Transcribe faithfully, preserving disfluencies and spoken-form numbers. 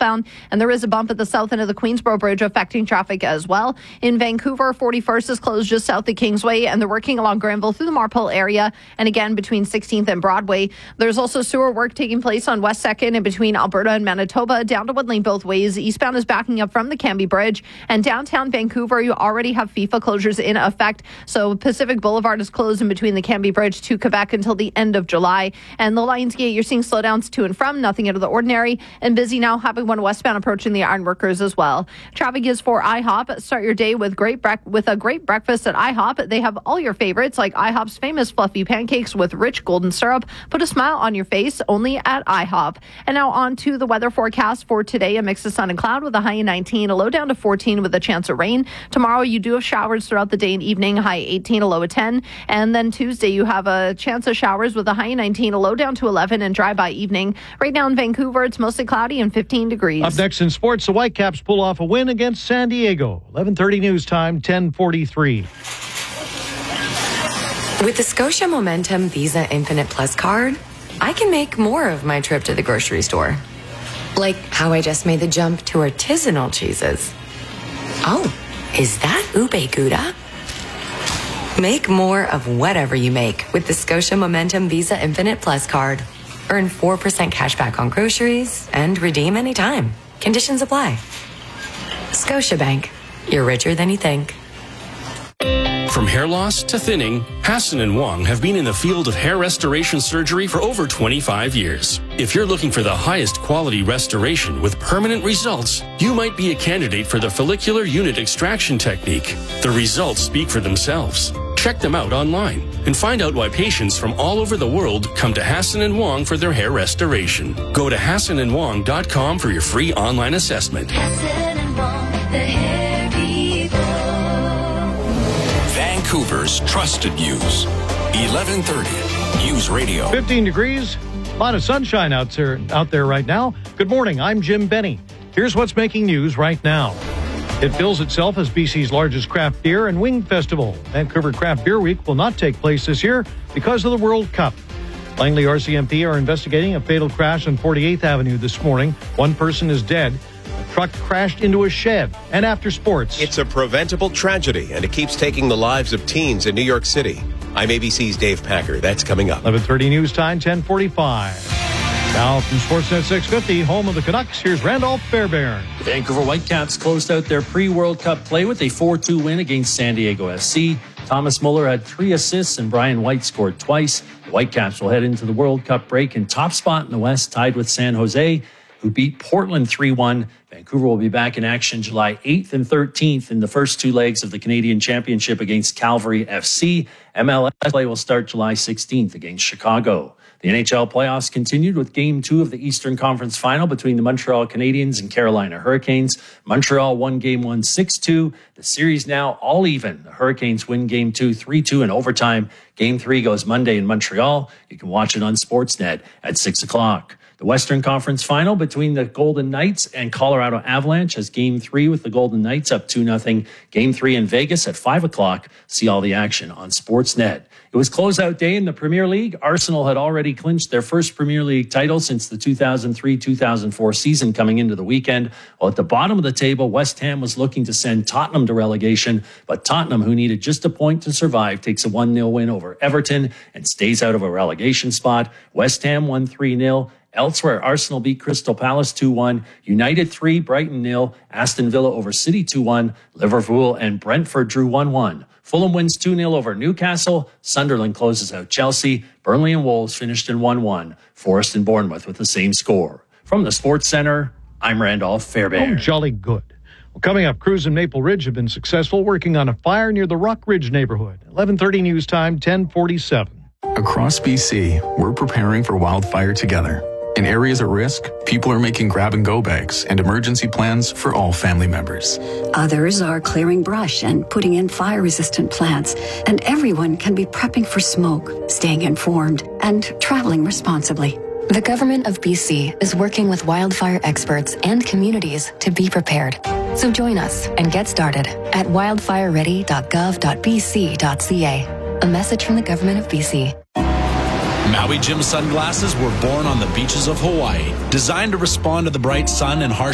southbound, and there is a bump at the south end of the Queensboro Bridge affecting traffic as well. In Vancouver, forty-first is closed just south of Kingsway, and they're working along Granville through the Marpole area, and again between sixteenth and Broadway. There's also sewer work taking place on West second and between Alberta and Manitoba, down to Woodlane both ways. Eastbound is backing up from the Cambie Bridge, and downtown Vancouver, you already have FIFA closures in effect. So Pacific Boulevard is closed in between the Cambie Bridge to Quebec until the end of July. And the Lions Gate, you're seeing slowdowns to and from, nothing out of the ordinary, and busy now, having one westbound approaching the Ironworkers as well. Traffic is for IHOP. Start your day with great bre- with a great breakfast at IHOP. They have all your favorites like IHOP's famous fluffy pancakes with rich golden syrup. Put a smile on your face only at IHOP. And now on to the weather forecast for today. A mix of sun and cloud with a high of nineteen, a low down to fourteen with a chance of rain. Tomorrow you do have showers throughout the day and evening, high eighteen, a low of ten. And then Tuesday you have a chance of showers with a high of nineteen, a low down to eleven, and dry by evening. Right now in Vancouver, it's mostly cloudy and fifteen degrees. Up next in sports, the Whitecaps pull off a win against San Diego. eleven thirty news time, ten forty-three. With the Scotia Momentum Visa Infinite Plus card, I can make more of my trip to the grocery store. Like how I just made the jump to artisanal cheeses. Oh, is that ube gouda? Make more of whatever you make with the Scotia Momentum Visa Infinite Plus card. Earn four percent cash back on groceries and redeem anytime. Conditions apply. Scotiabank. You're richer than you think. From hair loss to thinning, Hassan and Wong have been in the field of hair restoration surgery for over twenty-five years. If you're looking for the highest quality restoration with permanent results, you might be a candidate for the follicular unit extraction technique. The results speak for themselves. Check them out online and find out why patients from all over the world come to Hassan and Wong for their hair restoration. Go to hassan and wong dot com for your free online assessment. Hassan and Wong, the hair people. Vancouver's trusted news. eleven thirty News Radio. fifteen degrees, a lot of sunshine out there, out there right now. Good morning, I'm Jim Benny. Here's what's making news right now. It bills itself as B C's largest craft beer and wing festival. Vancouver Craft Beer Week will not take place this year because of the World Cup. Langley R C M P are investigating a fatal crash on forty-eighth Avenue this morning. One person is dead. A truck crashed into a shed. And after sports, it's a preventable tragedy, and it keeps taking the lives of teens in New York City. I'm A B C's Dave Packer. That's coming up. eleven thirty news time, ten forty-five. Now from Sportsnet six fifty, home of the Canucks, here's Randolph Fairbairn. The Vancouver Whitecaps closed out their pre-World Cup play with a four two win against San Diego F C. Thomas Muller had three assists and Brian White scored twice. The Whitecaps will head into the World Cup break in top spot in the West, tied with San Jose, who beat Portland three one. Vancouver will be back in action July eighth and thirteenth in the first two legs of the Canadian Championship against Calgary F C. M L S play will start July sixteenth against Chicago. The N H L playoffs continued with Game two of the Eastern Conference Final between the Montreal Canadiens and Carolina Hurricanes. Montreal won Game one six two. The series now all even. The Hurricanes win Game two three two in overtime. Game three goes Monday in Montreal. You can watch it on Sportsnet at six o'clock. The Western Conference Final between the Golden Knights and Colorado Avalanche has Game three with the Golden Knights up two nothing. Game three in Vegas at five o'clock. See all the action on Sportsnet. It was closeout day in the Premier League. Arsenal had already clinched their first Premier League title since the two thousand three two thousand four season coming into the weekend. While at the bottom of the table, West Ham was looking to send Tottenham to relegation, but Tottenham, who needed just a point to survive, takes a one nil win over Everton and stays out of a relegation spot. West Ham won three nil. Elsewhere, Arsenal beat Crystal Palace two one, United three, Brighton nil, Aston Villa over City two one, Liverpool and Brentford drew one one. Fulham wins two nil over Newcastle, Sunderland closes out Chelsea, Burnley and Wolves finished in one one, Forest and Bournemouth with the same score. From the Sports Center, I'm Randolph Fairbairn. Oh, jolly good. Well, coming up, crews in Maple Ridge have been successful working on a fire near the Rock Ridge neighborhood. eleven thirty news time, ten forty-seven. Across B C, we're preparing for wildfire together. In areas at risk, people are making grab-and-go bags and emergency plans for all family members. Others are clearing brush and putting in fire-resistant plants. And everyone can be prepping for smoke, staying informed, and traveling responsibly. The Government of B C is working with wildfire experts and communities to be prepared. So join us and get started at wildfire ready dot gov dot b c dot c a. A message from the Government of B C. Maui Jim sunglasses were born on the beaches of Hawaii, designed to respond to the bright sun and harsh